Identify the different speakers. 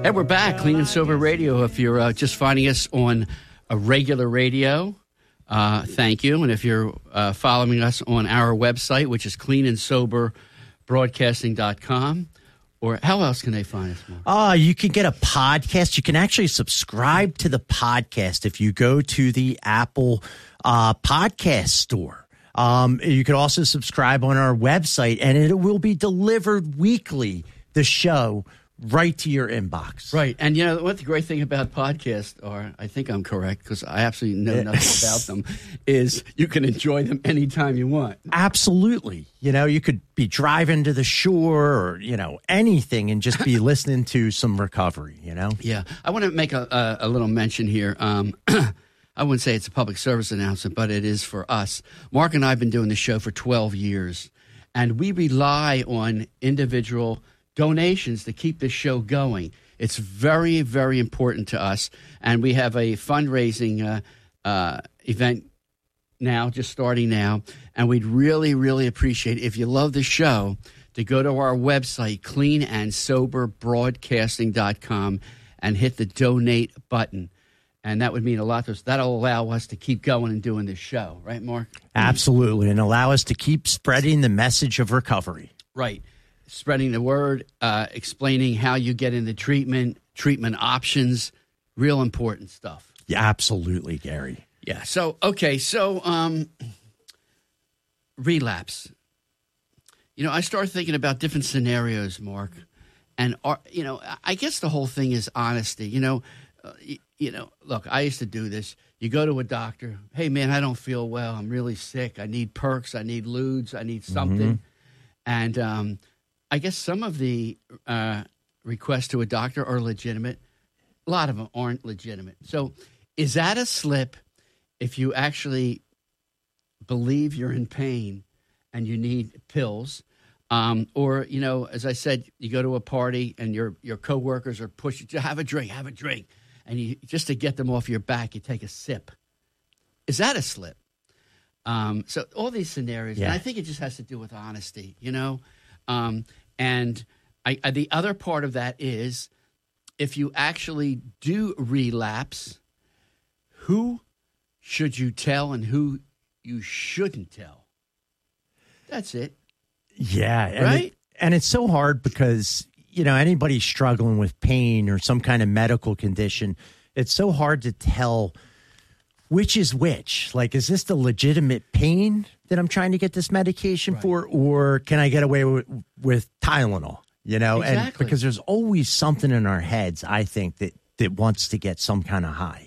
Speaker 1: Hey, we're back, Clean and Sober Radio. If you're just finding us on a regular radio, thank you. And if you're following us on our website, which is cleanandsoberbroadcasting.com, or how else can they find us, Mark?
Speaker 2: You can get a podcast. You can actually subscribe to the podcast if you go to the Apple podcast store. You can also subscribe on our website, and it will be delivered weekly, the show, right to your inbox.
Speaker 1: Right. And, you know, what the great thing about podcasts are, I think I'm correct because I absolutely know nothing about them, is you can enjoy them anytime you want.
Speaker 2: Absolutely. You know, you could be driving to the shore or, you know, anything and just be listening to some recovery, you know?
Speaker 1: Yeah. I want to make a little mention here. I wouldn't say it's a public service announcement, but it is for us. Mark and I have been doing the show for 12 years, and we rely on individual donations to keep this show going. It's very, very important to us. And we have a fundraising event now, just starting now. And we'd really, really appreciate, if you love the show, to go to our website, cleanandsoberbroadcasting.com, and hit the donate button. And that would mean a lot to us. That'll allow us to keep going and doing this show. Right, Mark?
Speaker 2: Absolutely. And allow us to keep spreading the message of recovery.
Speaker 1: Right. Spreading the word, explaining how you get into treatment options, real important stuff.
Speaker 2: Yeah, absolutely, Gary.
Speaker 1: Yeah. So, okay. So, relapse. You know, I started thinking about different scenarios, Mark. And, you know, I guess the whole thing is honesty. You know, look, I used to do this. You go to a doctor. Hey, man, I don't feel well. I'm really sick. I need perks. I need ludes. I need something. Mm-hmm. And I guess some of the requests to a doctor are legitimate. A lot of them aren't legitimate. So is that a slip if you actually believe you're in pain and you need pills? Or, you know, as I said, you go to a party and your coworkers are pushing you, have a drink. And you just to get them off your back, you take a sip. Is that a slip? So all these scenarios, and I think it just has to do with honesty, you know? And the other part of that is if you actually do relapse, who should you tell and who you shouldn't tell? That's it.
Speaker 2: Yeah.
Speaker 1: Right?
Speaker 2: And it's so hard because, you know, anybody struggling with pain or some kind of medical condition, it's so hard to tell which is which. Like, is this the legitimate pain that I'm trying to get this medication for, or can I get away with Tylenol? You know,
Speaker 1: exactly.
Speaker 2: And because there's always something in our heads, I think, that wants to get some kind of high.